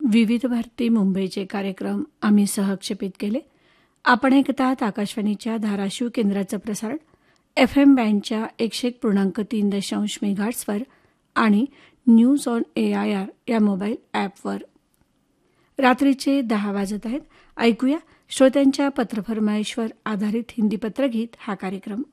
विविध भारती मुंबईचे कार्यक्रम आम्ही सहक्षेपित केले. आपण ऐकतात आकाशवाणीच्या धाराशिव केंद्राचं प्रसारण FM बँडच्या 101.3 मेगाहर्ट्झवर आणि न्यूज ऑन AIR या मोबाईल ॲपवर. रात्रीचे 10 वाजत आहेत. ऐकूया श्रोत्यांच्या पत्रफरमाईशवर आधारित हिंदी पत्रगीत हा कार्यक्रम.